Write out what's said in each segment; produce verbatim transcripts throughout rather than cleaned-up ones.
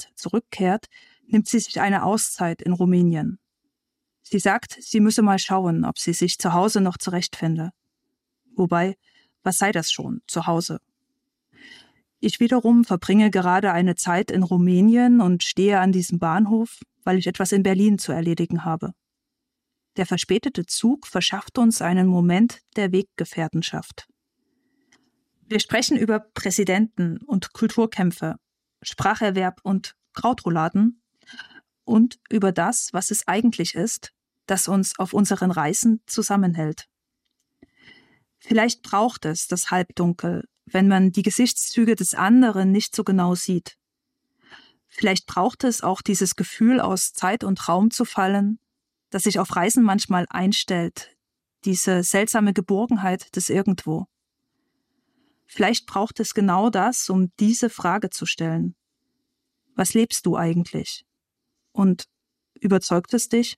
Heimat zurückkehrt, nimmt sie sich eine Auszeit in Rumänien. Sie sagt, sie müsse mal schauen, ob sie sich zu Hause noch zurechtfinde. Wobei, was sei das schon, zu Hause? Ich wiederum verbringe gerade eine Zeit in Rumänien und stehe an diesem Bahnhof, weil ich etwas in Berlin zu erledigen habe. Der verspätete Zug verschafft uns einen Moment der Weggefährtenschaft. Wir sprechen über Präsidenten und Kulturkämpfe, Spracherwerb und Krautrouladen und über das, was es eigentlich ist, das uns auf unseren Reisen zusammenhält. Vielleicht braucht es das Halbdunkel, wenn man die Gesichtszüge des anderen nicht so genau sieht. Vielleicht braucht es auch dieses Gefühl, aus Zeit und Raum zu fallen, das sich auf Reisen manchmal einstellt, diese seltsame Geborgenheit des Irgendwo. Vielleicht braucht es genau das, um diese Frage zu stellen. Was lebst du eigentlich? Und überzeugt es dich?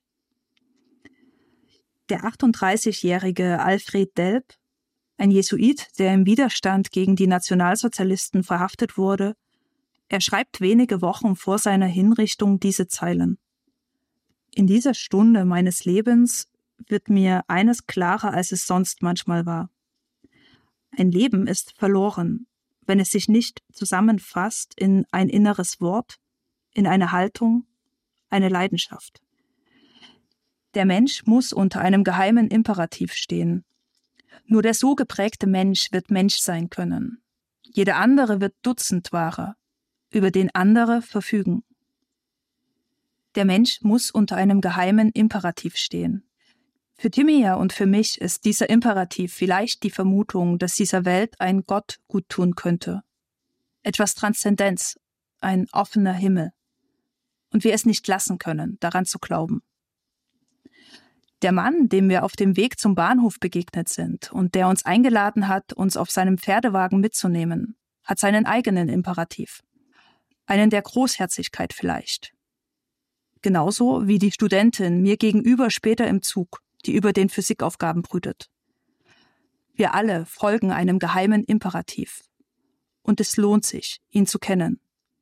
Der achtunddreißigjährige Alfred Delp, ein Jesuit, der im Widerstand gegen die Nationalsozialisten verhaftet wurde, er schreibt wenige Wochen vor seiner Hinrichtung diese Zeilen. In dieser Stunde meines Lebens wird mir eines klarer, als es sonst manchmal war. Ein Leben ist verloren, wenn es sich nicht zusammenfasst in ein inneres Wort, in eine Haltung, eine Leidenschaft. Der Mensch muss unter einem geheimen Imperativ stehen. Nur der so geprägte Mensch wird Mensch sein können. Jeder andere wird Dutzendwahrer, über den andere verfügen. Der Mensch muss unter einem geheimen Imperativ stehen. Für Timea und für mich ist dieser Imperativ vielleicht die Vermutung, dass dieser Welt ein Gott guttun könnte. Etwas Transzendenz, ein offener Himmel. Und wir es nicht lassen können, daran zu glauben. Der Mann, dem wir auf dem Weg zum Bahnhof begegnet sind und der uns eingeladen hat, uns auf seinem Pferdewagen mitzunehmen, hat seinen eigenen Imperativ. Einen der Großherzigkeit vielleicht. Genauso wie die Studentin mir gegenüber später im Zug, die über den Physikaufgaben brütet. Wir alle folgen einem geheimen Imperativ. Und es lohnt sich, ihn zu kennen.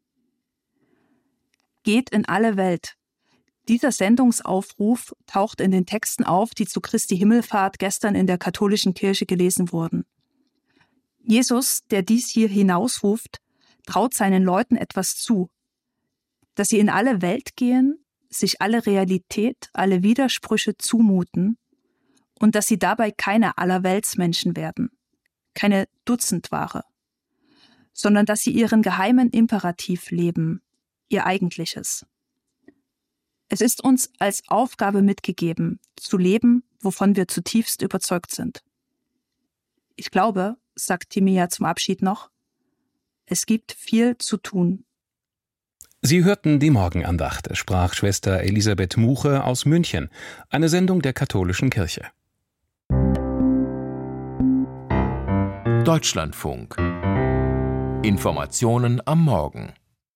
Geht in alle Welt. Dieser Sendungsaufruf taucht in den Texten auf, die zu Christi Himmelfahrt gestern in der katholischen Kirche gelesen wurden. Jesus, der dies hier hinausruft, traut seinen Leuten etwas zu, dass sie in alle Welt gehen, sich alle Realität, alle Widersprüche zumuten und dass sie dabei keine Allerweltsmenschen werden, keine Dutzendware, sondern dass sie ihren geheimen Imperativ leben, ihr eigentliches. Es ist uns als Aufgabe mitgegeben, zu leben, wovon wir zutiefst überzeugt sind. Ich glaube, sagt Timea zum Abschied noch, es gibt viel zu tun. Sie hörten die Morgenandacht, es sprach Schwester Elisabeth Muche aus München, eine Sendung der katholischen Kirche. Deutschlandfunk. Informationen am Morgen.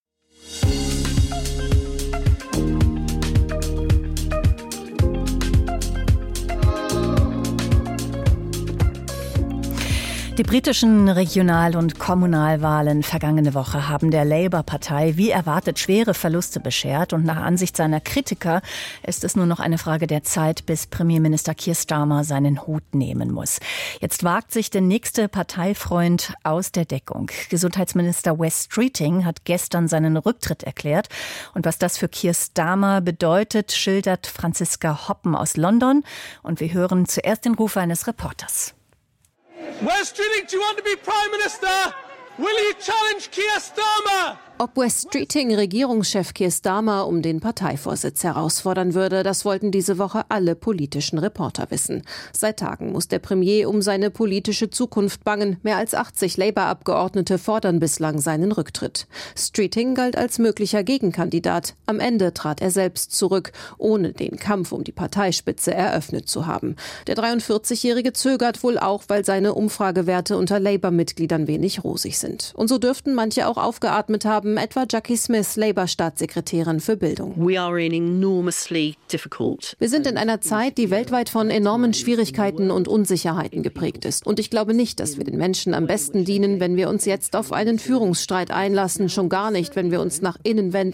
Die britischen Regional- und Kommunalwahlen vergangene Woche haben der Labour-Partei wie erwartet schwere Verluste beschert und nach Ansicht seiner Kritiker ist es nur noch eine Frage der Zeit, bis Premierminister Keir Starmer seinen Hut nehmen muss. Jetzt wagt sich der nächste Parteifreund aus der Deckung. Gesundheitsminister Wes Streeting hat gestern seinen Rücktritt erklärt und was das für Keir Starmer bedeutet, schildert Franziska Hoppen aus London und wir hören zuerst den Ruf eines Reporters. Wes Streeting, do you want to be Prime Minister? Will you challenge Keir Starmer? Ob Wes Streeting Regierungschef Keir Starmer um den Parteivorsitz herausfordern würde, das wollten diese Woche alle politischen Reporter wissen. Seit Tagen muss der Premier um seine politische Zukunft bangen. Mehr als achtzig Labour-Abgeordnete fordern bislang seinen Rücktritt. Streeting galt als möglicher Gegenkandidat. Am Ende trat er selbst zurück, ohne den Kampf um die Parteispitze eröffnet zu haben. Der dreiundvierzigjährige zögert wohl auch, weil seine Umfragewerte unter Labour-Mitgliedern wenig rosig sind. Und so dürften manche auch aufgeatmet haben, etwa Jackie Smith, Labour-Staatssekretärin für Bildung. Wir sind in einer Zeit, die weltweit von enormen Schwierigkeiten und Unsicherheiten geprägt ist. Und ich glaube nicht, dass wir den Menschen am besten dienen, wenn wir uns jetzt auf einen Führungsstreit einlassen, schon gar nicht, wenn wir uns nach innen wenden